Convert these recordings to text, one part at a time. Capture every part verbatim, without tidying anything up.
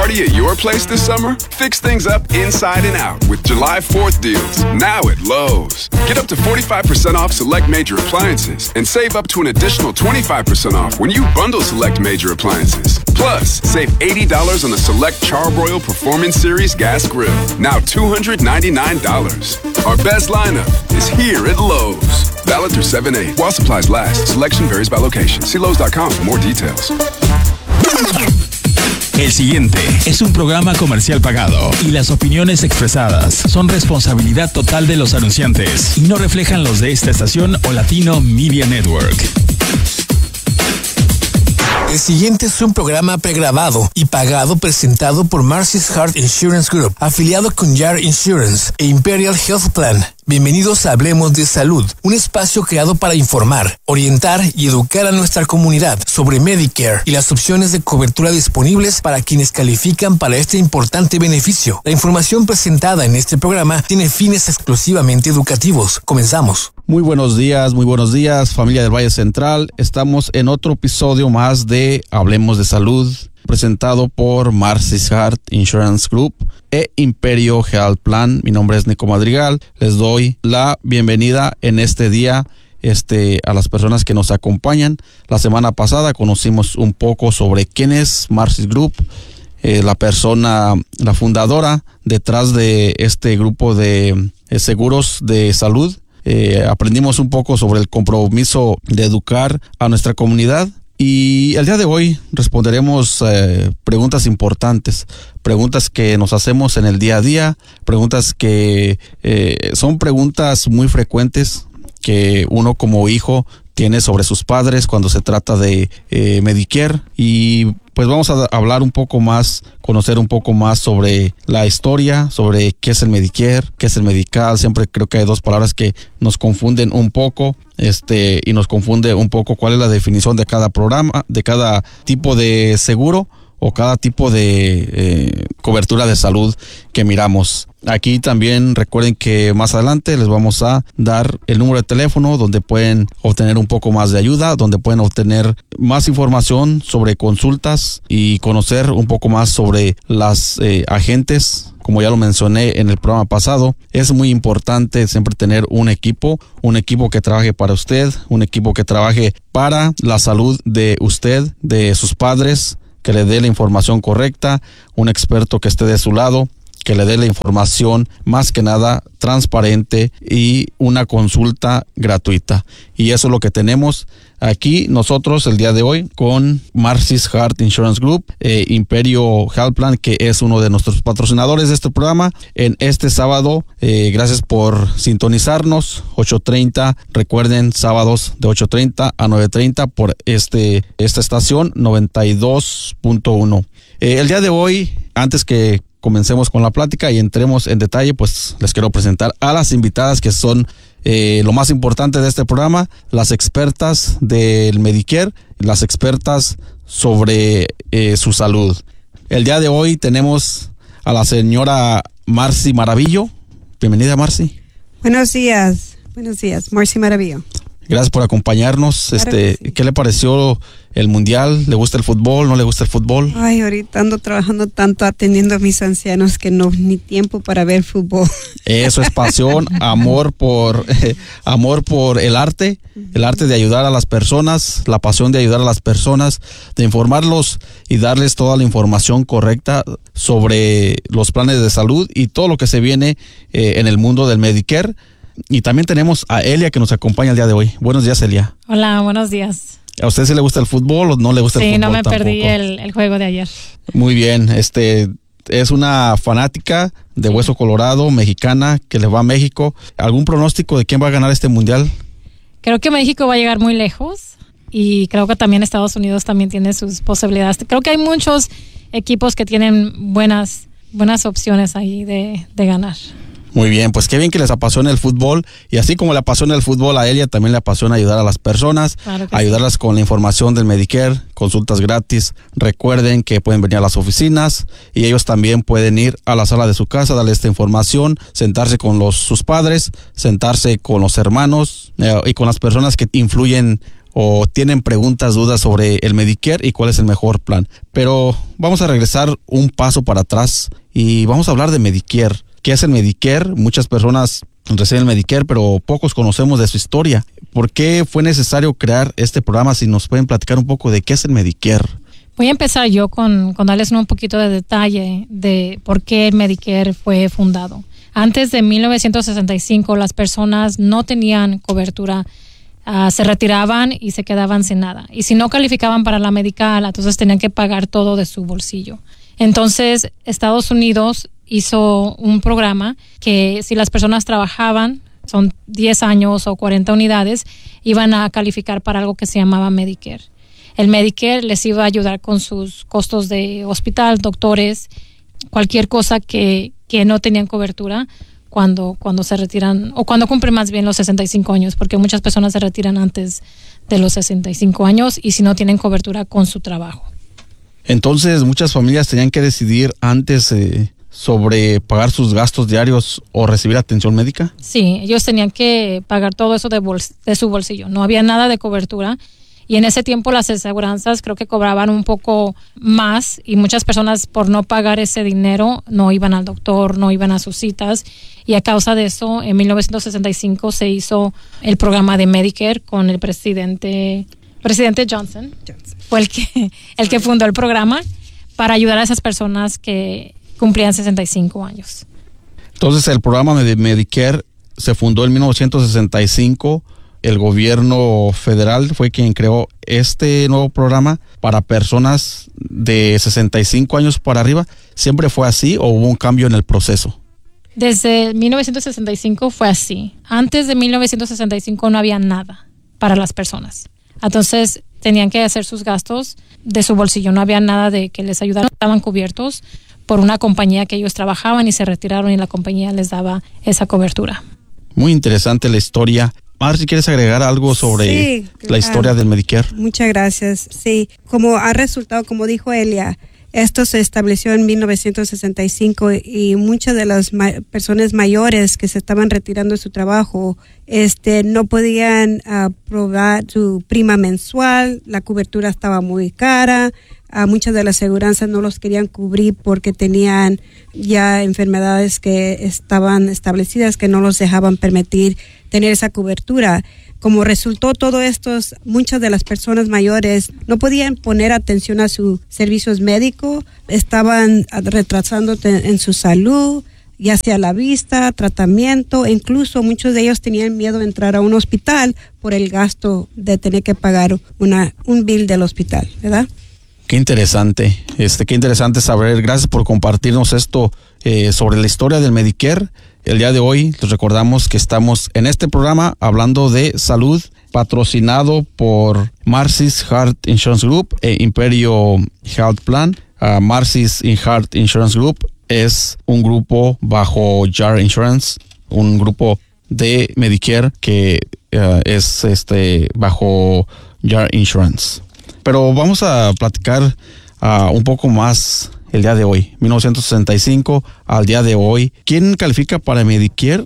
party at your place this summer? Fix things up inside and out with July fourth deals, now at Lowe's. Get up to forty-five percent off select major appliances and save up to an additional twenty-five percent off when you bundle select major appliances. Plus, save eighty dollars on the select Charbroil Performance Series gas grill, now two hundred ninety-nine dollars. Our best lineup is here at Lowe's. Valid through seven eight. While supplies last, selection varies by location. See Lowe's dot com for more details. El siguiente es un programa comercial pagado y las opiniones expresadas son responsabilidad total de los anunciantes y no reflejan los de esta estación o Latino Media Network. El siguiente es un programa pregrabado y pagado presentado por Marcy's Heart Insurance Group, afiliado con Yar Insurance e Imperial Health Plan. Bienvenidos a Hablemos de Salud, un espacio creado para informar, orientar y educar a nuestra comunidad sobre Medicare y las opciones de cobertura disponibles para quienes califican para este importante beneficio. La información presentada en este programa tiene fines exclusivamente educativos. Comenzamos. Muy buenos días, muy buenos días, familia del Valle Central. Estamos en otro episodio más de Hablemos de Salud, presentado por Marcy's Heart Insurance Group e Imperio Health Plan. Mi nombre es Nico Madrigal. Les doy la bienvenida en este día este, a las personas que nos acompañan. La semana pasada conocimos un poco sobre quién es Marcy's Group, eh, la persona, la fundadora detrás de este grupo de eh, seguros de salud. Eh, aprendimos un poco sobre el compromiso de educar a nuestra comunidad. Y el día de hoy responderemos eh, preguntas importantes, preguntas que nos hacemos en el día a día, preguntas que eh, son preguntas muy frecuentes que uno como hijo tiene sobre sus padres cuando se trata de eh, Medicare. Y pues vamos a hablar un poco más, conocer un poco más sobre la historia, sobre qué es el Medicare, qué es el Medical. Siempre creo que hay dos palabras que nos confunden un poco, este, y nos confunde un poco cuál es la definición de cada programa, de cada tipo de seguro o cada tipo de eh, cobertura de salud que miramos. Aquí también recuerden que más adelante les vamos a dar el número de teléfono donde pueden obtener un poco más de ayuda, donde pueden obtener más información sobre consultas y conocer un poco más sobre las eh, agentes. Como ya lo mencioné en el programa pasado, es muy importante siempre tener un equipo, un equipo que trabaje para usted, un equipo que trabaje para la salud de usted, de sus padres, que le dé la información correcta, un experto que esté de su lado, que le dé la información más que nada transparente y una consulta gratuita. Y eso es lo que tenemos aquí nosotros el día de hoy con Marcy's Heart Insurance Group, eh, Imperio Health Plan, que es uno de nuestros patrocinadores de este programa. En este sábado, eh, gracias por sintonizarnos, ocho treinta, recuerden, sábados de ocho treinta a nueve treinta por este esta estación noventa y dos punto uno. Eh, el día de hoy, antes que comencemos con la plática y entremos en detalle, pues les quiero presentar a las invitadas que son eh, lo más importante de este programa, las expertas del Medicare, las expertas sobre eh, su salud. El día de hoy tenemos a la señora Marcy Maravillo. Bienvenida, Marcy. Buenos días, buenos días, Marcy Maravillo. Gracias por acompañarnos. Claro este, sí. ¿Qué le pareció el mundial? ¿Le gusta el fútbol? ¿No le gusta el fútbol? Ay, ahorita ando trabajando tanto atendiendo a mis ancianos que no ni tiempo para ver fútbol. Eso es pasión, amor por eh, amor por el arte, el arte de ayudar a las personas, la pasión de ayudar a las personas, de informarlos y darles toda la información correcta sobre los planes de salud y todo lo que se viene eh, en el mundo del Medicare. Y también tenemos a Elia que nos acompaña el día de hoy. Buenos días, Elia. Hola, buenos días. ¿A usted sí le gusta el fútbol o no le gusta sí, el fútbol? Sí, no me tampoco? perdí el, el juego de ayer. Muy bien, este es una fanática de Hueso Colorado, mexicana, que le va a México. ¿Algún pronóstico de quién va a ganar este mundial? Creo que México va a llegar muy lejos y creo que también Estados Unidos también tiene sus posibilidades. Creo que hay muchos equipos que tienen buenas, buenas opciones ahí de, de ganar. Muy bien, pues qué bien que les apasiona el fútbol y así como le apasiona el fútbol a Elia, también le apasiona ayudar a las personas, claro que ayudarlas sí. Con la información del Medicare, consultas gratis. Recuerden que pueden venir a las oficinas y ellos también pueden ir a la sala de su casa, darle esta información, sentarse con los sus padres, sentarse con los hermanos eh, y con las personas que influyen o tienen preguntas, dudas sobre el Medicare y cuál es el mejor plan. Pero vamos a regresar un paso para atrás y vamos a hablar de Medicare. ¿Qué es el Medicare? Muchas personas reciben el Medicare, pero pocos conocemos de su historia. ¿Por qué fue necesario crear este programa? Si nos pueden platicar un poco de qué es el Medicare. Voy a empezar yo con, con darles un poquito de detalle de por qué el Medicare fue fundado. Antes de mil novecientos sesenta y cinco, las personas no tenían cobertura. Uh, se retiraban y se quedaban sin nada. Y si no calificaban para la medical, entonces tenían que pagar todo de su bolsillo. Entonces, Estados Unidos hizo un programa que si las personas trabajaban, son diez años o cuarenta unidades, iban a calificar para algo que se llamaba Medicare. El Medicare les iba a ayudar con sus costos de hospital, doctores, cualquier cosa que, que no tenían cobertura cuando, cuando se retiran, o cuando cumplen más bien los sesenta y cinco años, porque muchas personas se retiran antes de los sesenta y cinco años y si no tienen cobertura con su trabajo. Entonces, muchas familias tenían que decidir antes eh, sobre pagar sus gastos diarios o recibir atención médica. Sí, ellos tenían que pagar todo eso de, bols- de su bolsillo. No había nada de cobertura. Y en ese tiempo las aseguranzas creo que cobraban un poco más y muchas personas por no pagar ese dinero no iban al doctor, no iban a sus citas. Y a causa de eso, en mil novecientos sesenta y cinco se hizo el programa de Medicare con el presidente, presidente Johnson. Johnson. Fue el que, el que fundó el programa para ayudar a esas personas que cumplían sesenta y cinco años. Entonces el programa de Medicare se fundó en mil novecientos sesenta y cinco. El gobierno federal fue quien creó este nuevo programa para personas de sesenta y cinco años para arriba. ¿Siempre fue así o hubo un cambio en el proceso? Desde mil novecientos sesenta y cinco fue así. Antes de mil novecientos sesenta y cinco no había nada para las personas. Entonces tenían que hacer sus gastos de su bolsillo. No había nada de que les ayudara. Estaban cubiertos por una compañía que ellos trabajaban y se retiraron y la compañía les daba esa cobertura. Muy interesante la historia. Marcy, ¿quieres agregar algo sobre sí, la historia uh, del Medicare? Muchas gracias. Sí, como ha resultado, como dijo Elia, esto se estableció en mil novecientos sesenta y cinco y muchas de las ma- personas mayores que se estaban retirando de su trabajo este, no podían uh, probar su prima mensual, la cobertura estaba muy cara. Uh, muchas de las aseguranzas no los querían cubrir porque tenían ya enfermedades que estaban establecidas que no los dejaban permitir tener esa cobertura. Como resultó todo esto, muchas de las personas mayores no podían poner atención a sus servicios médicos, estaban retrasando en su salud, ya sea la vista, tratamiento, e incluso muchos de ellos tenían miedo de entrar a un hospital por el gasto de tener que pagar una, un bill del hospital, ¿verdad? Qué interesante, este, qué interesante saber. Gracias por compartirnos esto eh, sobre la historia del Medicare. El día de hoy les recordamos que estamos en este programa hablando de salud, patrocinado por Marcy's Heart Insurance Group e Imperio Health Plan. Uh, Marcy's Heart Insurance Group es un grupo bajo J A R Insurance, un grupo de Medicare que uh, es este bajo J A R Insurance. Pero vamos a platicar uh, un poco más el día de hoy, mil novecientos sesenta y cinco al día de hoy. ¿Quién califica para Medicare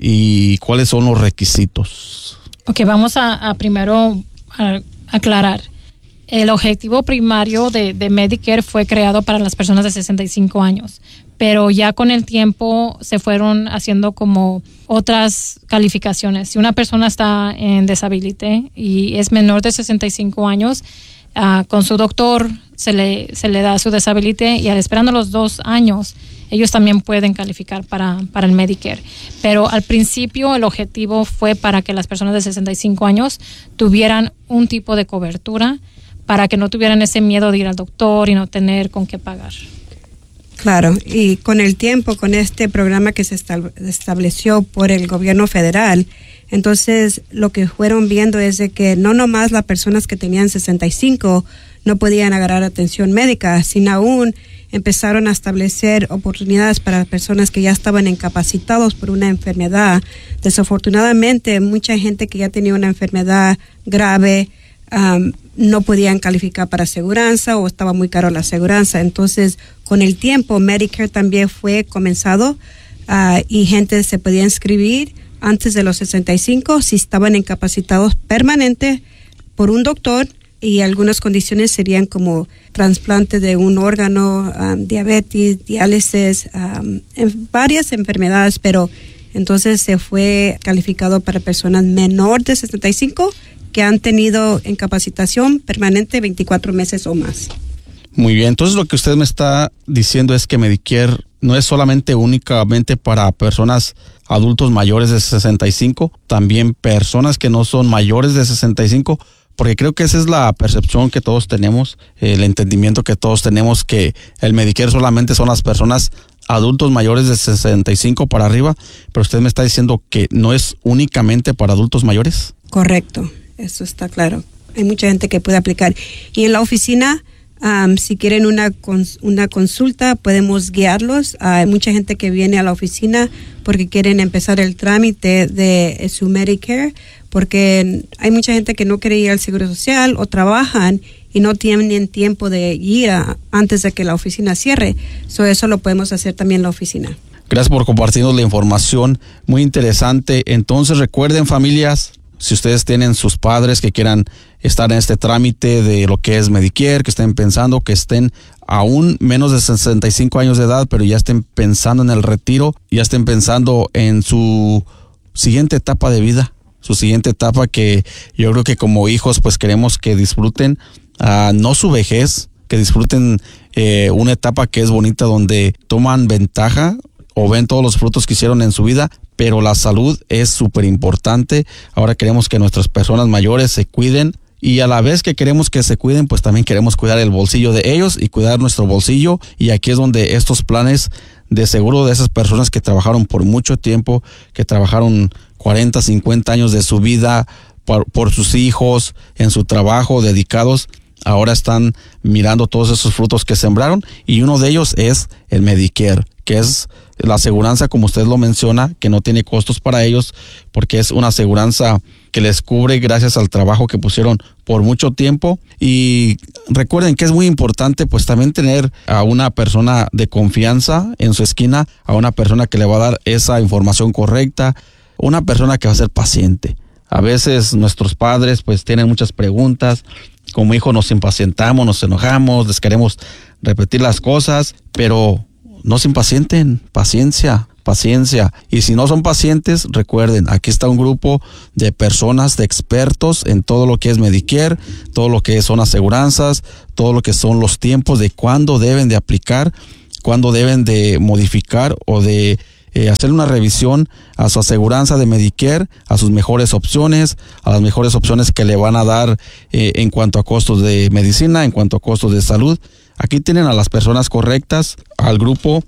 y cuáles son los requisitos? Ok, vamos a, a primero a aclarar. El objetivo primario de, de Medicare fue creado para las personas de sesenta y cinco años, pero ya con el tiempo se fueron haciendo como otras calificaciones. Si una persona está en disability y es menor de sesenta y cinco años, Uh, con su doctor se le, se le da su disability y al esperando los dos años ellos también pueden calificar para, para el Medicare. Pero al principio el objetivo fue para que las personas de sesenta y cinco años tuvieran un tipo de cobertura para que no tuvieran ese miedo de ir al doctor y no tener con qué pagar. Claro, y con el tiempo, con este programa que se estableció por el gobierno federal, entonces lo que fueron viendo es de que no nomás las personas que tenían sesenta y cinco no podían agarrar atención médica, sino aún empezaron a establecer oportunidades para personas que ya estaban incapacitados por una enfermedad. Desafortunadamente, mucha gente que ya tenía una enfermedad grave um, no podían calificar para aseguranza o estaba muy caro la aseguranza. Entonces, con el tiempo, Medicare también fue comenzado uh, y gente se podía inscribir antes de los sesenta y cinco si estaban incapacitados permanente por un doctor y algunas condiciones serían como trasplante de un órgano, um, diabetes, diálisis, um, en varias enfermedades, pero entonces se fue calificado para personas menor de sesenta y cinco que han tenido incapacitación permanente veinticuatro meses o más. Muy bien, entonces lo que usted me está diciendo es que Medicare no es solamente únicamente para personas adultos mayores de sesenta y cinco, también personas que no son mayores de sesenta y cinco, porque creo que esa es la percepción que todos tenemos, el entendimiento que todos tenemos, que el Medicare solamente son las personas adultos mayores de sesenta y cinco para arriba, pero usted me está diciendo que no es únicamente para adultos mayores. Correcto, eso está claro. Hay mucha gente que puede aplicar. Y en la oficina, um, si quieren una, cons- una consulta, podemos guiarlos. Uh, hay mucha gente que viene a la oficina porque quieren empezar el trámite de, de su Medicare, porque hay mucha gente que no quiere ir al Seguro Social o trabajan y no tienen tiempo de ir a, antes de que la oficina cierre. So, eso lo podemos hacer también en la oficina. Gracias por compartirnos la información, muy interesante. Entonces recuerden, familias, si ustedes tienen sus padres que quieran estar en este trámite de lo que es Medicare, que estén pensando, que estén aún menos de sesenta y cinco años de edad, pero ya estén pensando en el retiro, ya estén pensando en su siguiente etapa de vida, su siguiente etapa que yo creo que como hijos pues queremos que disfruten, uh, no su vejez, que disfruten eh, una etapa que es bonita donde toman ventaja o ven todos los frutos que hicieron en su vida, pero la salud es súper importante. Ahora queremos que nuestras personas mayores se cuiden y a la vez que queremos que se cuiden, pues también queremos cuidar el bolsillo de ellos y cuidar nuestro bolsillo, y aquí es donde estos planes de seguro de esas personas que trabajaron por mucho tiempo, que trabajaron cuarenta, cincuenta años de su vida por, por sus hijos, en su trabajo, dedicados, ahora están mirando todos esos frutos que sembraron, y uno de ellos es el Medicare, que es la aseguranza, como usted lo menciona, que no tiene costos para ellos, porque es una aseguranza que les cubre gracias al trabajo que pusieron por mucho tiempo. Y recuerden que es muy importante pues también tener a una persona de confianza en su esquina, a una persona que le va a dar esa información correcta, una persona que va a ser paciente. A veces nuestros padres pues tienen muchas preguntas, como hijos nos impacientamos, nos enojamos, les queremos repetir las cosas, pero no se impacienten, paciencia, paciencia. Y si no son pacientes, recuerden, aquí está un grupo de personas, de expertos en todo lo que es Medicare, todo lo que son aseguranzas, todo lo que son los tiempos de cuándo deben de aplicar, cuándo deben de modificar o de eh, hacer una revisión a su aseguranza de Medicare, a sus mejores opciones, a las mejores opciones que le van a dar eh, en cuanto a costos de medicina, en cuanto a costos de salud. Aquí tienen a las personas correctas, al grupo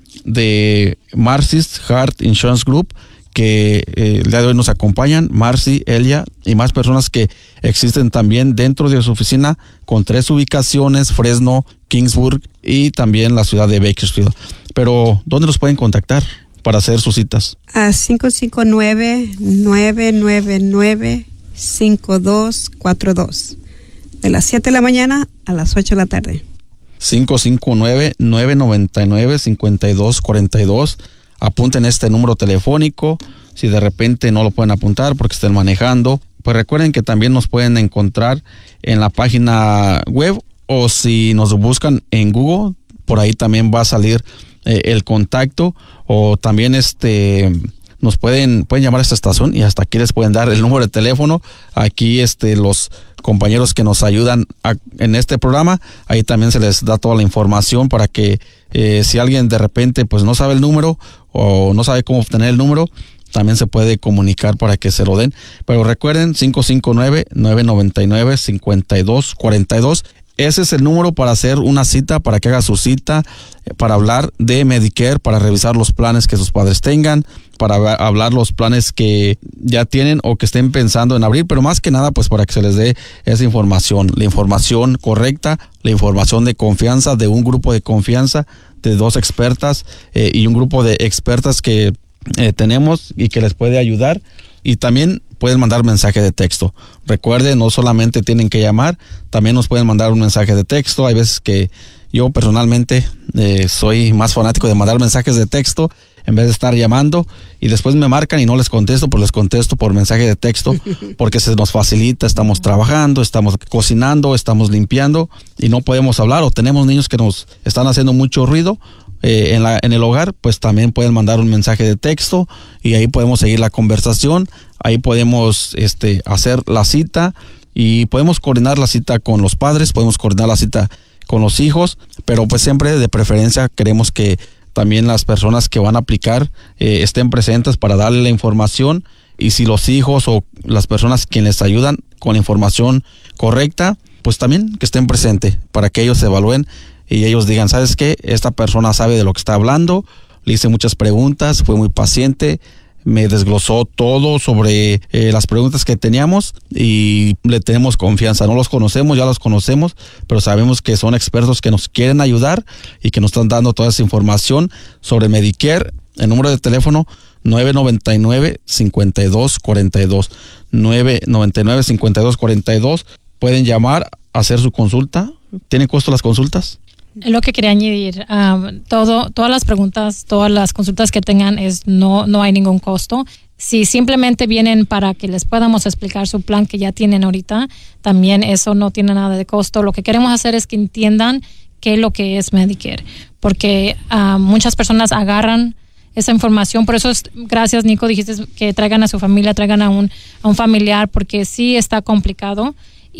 de Marcy's Heart Insurance Group, que eh, el día de hoy nos acompañan, Marcy, Elia y más personas que existen también dentro de su oficina, con tres ubicaciones, Fresno, Kingsburg y también la ciudad de Bakersfield. Pero, ¿dónde los pueden contactar para hacer sus citas? A cinco cinco nueve, nueve nueve nueve, cinco dos cuatro dos, de las siete de la mañana a las ocho de la tarde. cinco cinco nueve, nueve nueve nueve, cinco dos cuatro dos. Apunten este número telefónico. Si de repente no lo pueden apuntar porque estén manejando, pues recuerden que también nos pueden encontrar en la página web, o si nos buscan en Google, por ahí también va a salir eh, el contacto, o también este nos pueden pueden llamar a esta estación y hasta aquí les pueden dar el número de teléfono. Aquí este los compañeros que nos ayudan a, en este programa, ahí también se les da toda la información para que eh, si alguien de repente pues no sabe el número o no sabe cómo obtener el número, también se puede comunicar para que se lo den. Pero recuerden, cinco cinco nueve, nueve nueve nueve, cinco dos cuatro dos. Ese es el número para hacer una cita, para que haga su cita, para hablar de Medicare, para revisar los planes que sus padres tengan, para hablar los planes que ya tienen o que estén pensando en abrir, pero más que nada pues para que se les dé esa información, la información correcta, la información de confianza, de un grupo de confianza, de dos expertas eh, y un grupo de expertas que eh, tenemos y que les puede ayudar. Y también pueden mandar mensaje de texto. Recuerden, no solamente tienen que llamar, también nos pueden mandar un mensaje de texto. Hay veces que yo personalmente eh, soy más fanático de mandar mensajes de texto. en vez de estar llamando y después me marcan y no les contesto, pues les contesto por mensaje de texto porque se nos facilita, estamos trabajando, estamos cocinando, estamos limpiando y no podemos hablar o tenemos niños que nos están haciendo mucho ruido eh, en, la, en el hogar, pues también pueden mandar un mensaje de texto y ahí podemos seguir la conversación, ahí podemos este, hacer la cita y podemos coordinar la cita con los padres, podemos coordinar la cita con los hijos, pero pues siempre de preferencia queremos que también las personas que van a aplicar eh, estén presentes para darle la información y si los hijos o las personas quienes les ayudan con la información correcta, pues también que estén presentes para que ellos evalúen y ellos digan, ¿sabes qué? Esta persona sabe de lo que está hablando, le hice muchas preguntas, fue muy paciente, me desglosó todo sobre eh, las preguntas que teníamos y le tenemos confianza. No los conocemos, ya los conocemos, pero sabemos que son expertos que nos quieren ayudar y que nos están dando toda esa información sobre Medicare. El número de teléfono nueve noventa y nueve, cincuenta y dos cuarenta y dos. nueve noventa y nueve, cincuenta y dos cuarenta y dos. Pueden llamar a hacer su consulta. ¿Tienen costo las consultas? Es lo que quería añadir. Um, todo, todas las preguntas, todas las consultas que tengan, es no, no hay ningún costo. Si simplemente vienen para que les podamos explicar su plan que ya tienen ahorita, también eso no tiene nada de costo. Lo que queremos hacer es que entiendan qué es lo que es Medicare, porque uh, muchas personas agarran esa información. Por eso, es, gracias, Nico, dijiste que traigan a su familia, traigan a un, a un familiar, porque sí está complicado.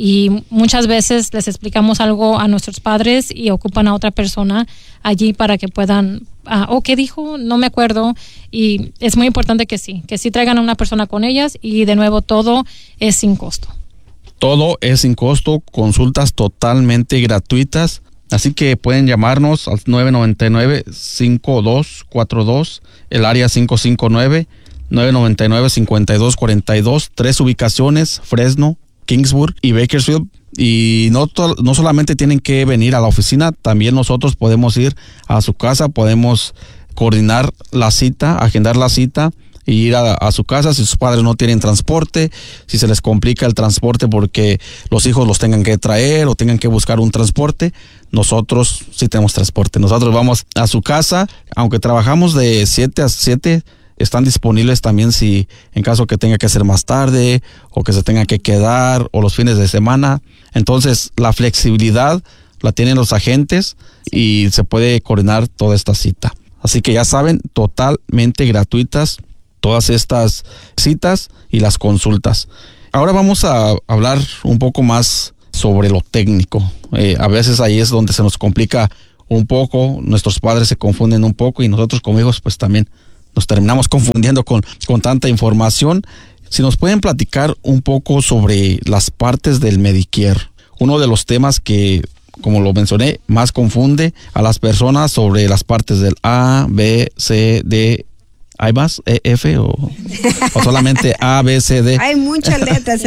Y muchas veces les explicamos algo a nuestros padres y ocupan a otra persona allí para que puedan, ah, oh, ¿qué dijo? No me acuerdo. Y es muy importante que sí, que sí traigan a una persona con ellas y de nuevo todo es sin costo. Todo es sin costo, consultas totalmente gratuitas. Así que pueden llamarnos al nueve noventa y nueve, cincuenta y dos cuarenta y dos, el área cinco cinco nueve, nueve noventa y nueve, cincuenta y dos cuarenta y dos, tres ubicaciones, Fresno, Kingsburg y Bakersfield, y no, to- no solamente tienen que venir a la oficina, también nosotros podemos ir a su casa, podemos coordinar la cita, agendar la cita y ir a, a su casa si sus padres no tienen transporte, si se les complica el transporte porque los hijos los tengan que traer o tengan que buscar un transporte, nosotros sí tenemos transporte, nosotros vamos a su casa, aunque trabajamos de siete a siete, están disponibles también si en caso que tenga que ser más tarde o que se tenga que quedar o los fines de semana. Entonces la flexibilidad la tienen los agentes y se puede coordinar toda esta cita. Así que ya saben, totalmente gratuitas todas estas citas y las consultas. Ahora vamos a hablar un poco más sobre lo técnico. Eh, a veces ahí es donde se nos complica un poco, nuestros padres se confunden un poco y nosotros como hijos pues también nos terminamos confundiendo con, con tanta información. Si nos pueden platicar un poco sobre las partes del Medicare, uno de los temas que, como lo mencioné, más confunde a las personas sobre las partes del A, B, C, D. ¿Hay más? E, F o, o solamente A, B, C, D? Hay muchas letras.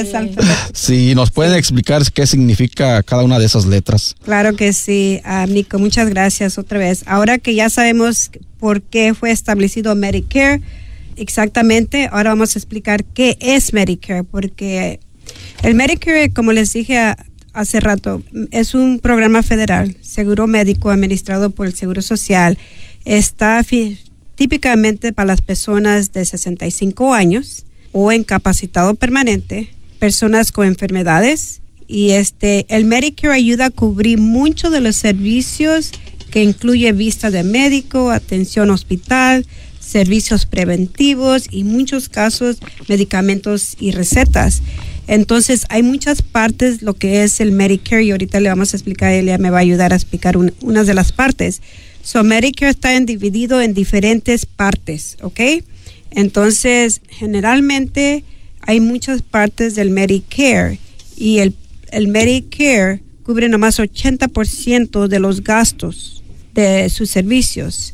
Sí, ¿nos pueden explicar qué significa cada una de esas letras? Claro que sí, uh, Nico, muchas gracias otra vez. Ahora que ya sabemos por qué fue establecido Medicare, exactamente, ahora vamos a explicar qué es Medicare, porque el Medicare, como les dije a, hace rato, es un programa federal, seguro médico administrado por el Seguro Social. Está fi- típicamente para las personas de sesenta y cinco años o incapacitado permanente, personas con enfermedades, y este el Medicare ayuda a cubrir muchos de los servicios que incluye vista de médico, atención hospital, servicios preventivos y muchos casos medicamentos y recetas. Entonces hay muchas partes lo que es el Medicare y ahorita le vamos a explicar, ella me va a ayudar a explicar un, unas de las partes. So Medicare está dividido en diferentes partes, ¿ok? Entonces generalmente hay muchas partes del Medicare y el, el Medicare cubre nomás ochenta por ciento de los gastos de sus servicios.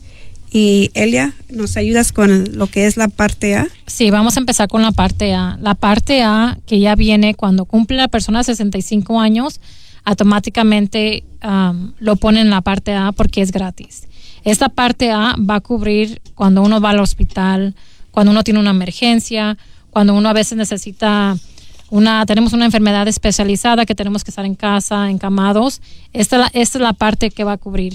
Y Elia, ¿nos ayudas con lo que es la parte A? Sí, vamos a empezar con la parte A. La parte A, que ya viene cuando cumple la persona sesenta y cinco años, automáticamente um, lo ponen en la parte A porque es gratis. Esta parte A va a cubrir cuando uno va al hospital, cuando uno tiene una emergencia, cuando uno a veces necesita una, tenemos una enfermedad especializada que tenemos que estar en casa, encamados. Esta, esta es la parte que va a cubrir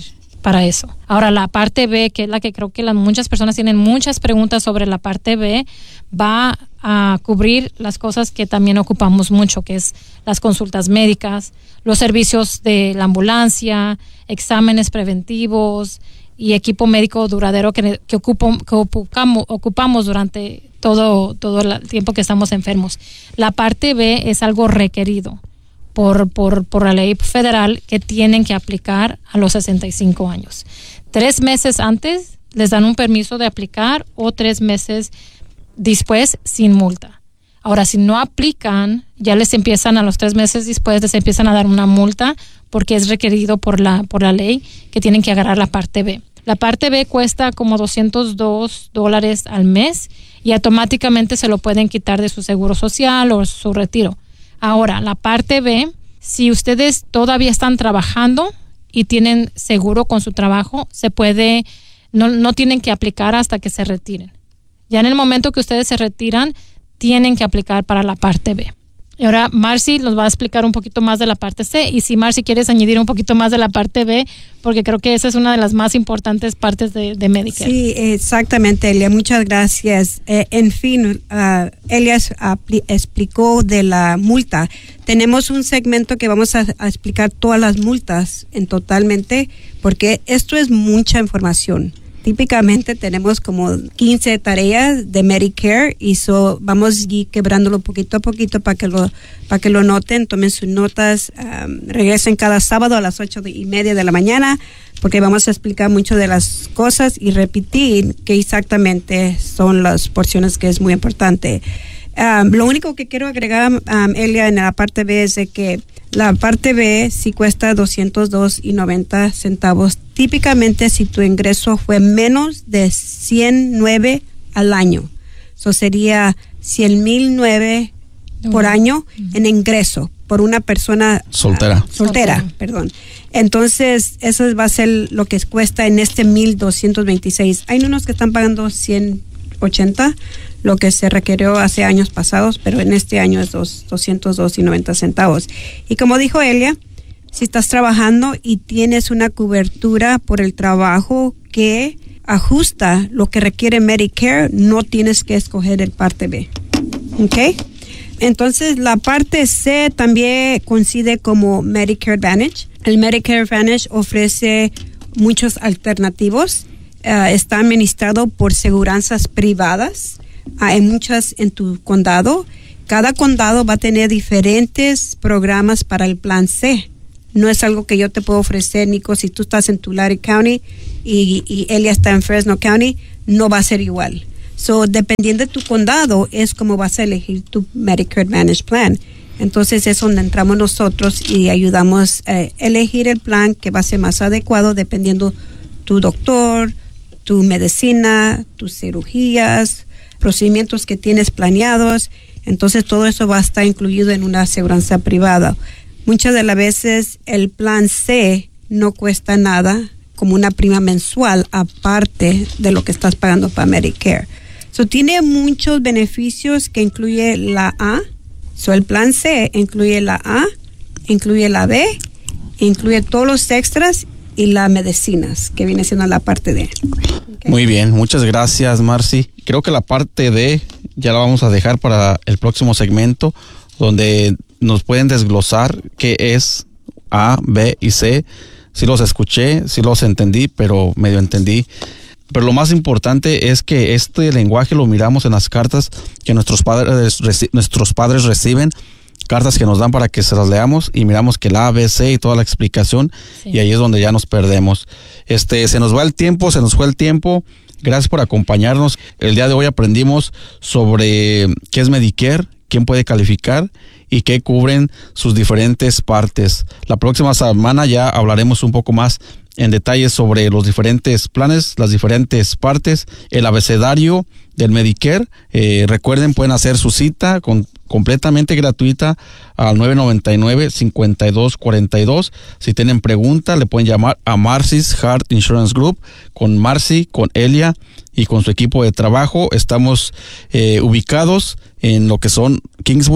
para eso. Ahora, la parte B, que es la que creo que las, muchas personas tienen muchas preguntas sobre la parte B, va a cubrir las cosas que también ocupamos mucho, que es las consultas médicas, los servicios de la ambulancia, exámenes preventivos y equipo médico duradero que, que, ocupo, que ocupamos, ocupamos durante todo, todo el tiempo que estamos enfermos. La parte B es algo requerido por, por, por la ley federal que tienen que aplicar a los sesenta y cinco años. Tres meses antes les dan un permiso de aplicar o tres meses después sin multa. Ahora, si no aplican, ya les empiezan a los tres meses después, les empiezan a dar una multa porque es requerido por la, por la ley que tienen que agarrar la parte B. La parte B cuesta como doscientos dos dólares al mes y automáticamente se lo pueden quitar de su seguro social o su retiro. Ahora, la parte B, si ustedes todavía están trabajando y tienen seguro con su trabajo, se puede, no, no tienen que aplicar hasta que se retiren. Ya en el momento que ustedes se retiran, tienen que aplicar para la parte B. Y ahora Marcy nos va a explicar un poquito más de la parte C. Y si Marcy quieres añadir un poquito más de la parte B, porque creo que esa es una de las más importantes partes de, de Medicare. Sí, exactamente, Elia. Muchas gracias. Eh, en fin, uh, Elia apli- explicó de la multa. Tenemos un segmento que vamos a, a explicar todas las multas en totalmente, porque esto es mucha información. Típicamente tenemos como quince tareas de Medicare y so vamos a ir quebrándolo poquito a poquito para que lo para que lo noten, tomen sus notas, um, regresen cada sábado a las ocho y media de la mañana porque vamos a explicar mucho de las cosas y repetir qué exactamente son las porciones que es muy importante. Um, lo único que quiero agregar, um, Elia, en la parte B es de que la parte B sí cuesta doscientos dos y noventa centavos. Típicamente si tu ingreso fue menos de ciento nueve al año, eso sería cien mil nueve por año en ingreso por una persona soltera. Uh, soltera, soltera, perdón. Entonces, eso va a ser lo que cuesta en este mil doscientos veintiséis. Hay unos que están pagando ciento ochenta, lo que se requirió hace años pasados, pero en este año es dos, doscientos dos y noventa centavos. Y como dijo Elia, si estás trabajando y tienes una cobertura por el trabajo que ajusta lo que requiere Medicare, no tienes que escoger el parte B. ¿Ok? Entonces, la parte C también coincide como Medicare Advantage. El Medicare Advantage ofrece muchos alternativos. Uh, está administrado por seguranzas privadas. Uh, hay muchas en tu condado. Cada condado va a tener diferentes programas para el plan C. No es algo que yo te puedo ofrecer, Nico, si tú estás en Tulare County y, y Elia está en Fresno County, no va a ser igual. So, dependiendo de tu condado, es como vas a elegir tu Medicare Advantage Plan. Entonces, es donde entramos nosotros y ayudamos a elegir el plan que va a ser más adecuado dependiendo tu doctor, tu medicina, tus cirugías, procedimientos que tienes planeados. Entonces, todo eso va a estar incluido en una aseguranza privada. Muchas de las veces el plan C no cuesta nada como una prima mensual aparte de lo que estás pagando para Medicare. So, tiene muchos beneficios que incluye la A. So, el plan C incluye la A, incluye la B, incluye todos los extras y las medicinas, que viene siendo la parte D. Okay. Muy bien, muchas gracias, Marcy. Creo que la parte D ya la vamos a dejar para el próximo segmento, donde nos pueden desglosar qué es A, B y C. Sí los escuché, sí los entendí, pero medio entendí. Pero lo más importante es que este lenguaje lo miramos en las cartas que nuestros padres, reci- nuestros padres reciben, cartas que nos dan para que se las leamos y miramos que la A, B, C y toda la explicación, sí. Y ahí es donde ya nos perdemos. Este, se nos va el tiempo, se nos fue el tiempo. Gracias por acompañarnos. El día de hoy aprendimos sobre qué es Medicare, quién puede calificar y qué cubren sus diferentes partes. La próxima semana ya hablaremos un poco más en detalle sobre los diferentes planes, las diferentes partes, el abecedario del Medicare. Eh, recuerden, pueden hacer su cita con, completamente gratuita al nueve noventa y nueve, cincuenta y dos cuarenta y dos. Si tienen pregunta, le pueden llamar a Marcy's Heart Insurance Group, con Marcy, con Elia y con su equipo de trabajo. Estamos eh, ubicados en lo que son Kingsburg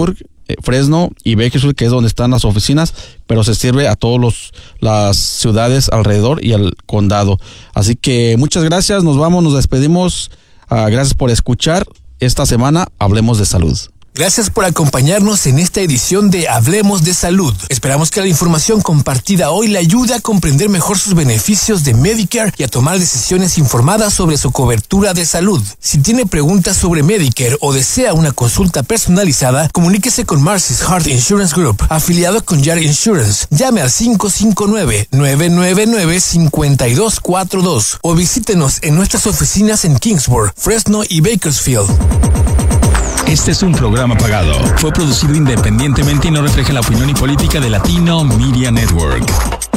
eh, Fresno y Bakersfield, que es donde están las oficinas, pero se sirve a todas los las ciudades alrededor y al condado. Así que muchas gracias, nos vamos, nos despedimos. Uh, gracias por escuchar. Esta semana Hablemos de Salud. Gracias por acompañarnos en esta edición de Hablemos de Salud. Esperamos que la información compartida hoy le ayude a comprender mejor sus beneficios de Medicare y a tomar decisiones informadas sobre su cobertura de salud. Si tiene preguntas sobre Medicare o desea una consulta personalizada, comuníquese con Marcy's Heart Insurance Group, afiliado con Jar Insurance. Llame al cinco cinco nueve, nueve nueve nueve, cinco dos cuatro dos o visítenos en nuestras oficinas en Kingsburg, Fresno y Bakersfield. Este es un programa pagado. Fue producido independientemente y no refleja la opinión y política de Latino Media Network.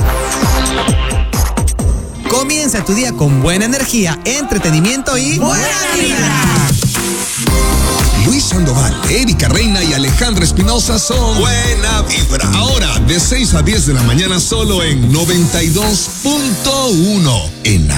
Comienza tu día con buena energía, entretenimiento y buena vibra. Luis Sandoval, Erika Reina y Alejandra Espinosa son Buena Vibra. Ahora, de seis a diez de la mañana, solo en noventa y dos punto uno en la